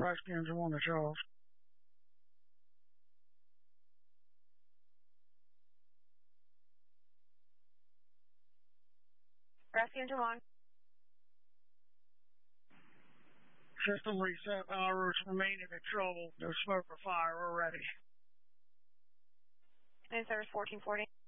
Rescue engine 1 to Charles. Rescue engine 1. System reset. Power routes remain in control. No smoke or fire. We're ready. In service 1440.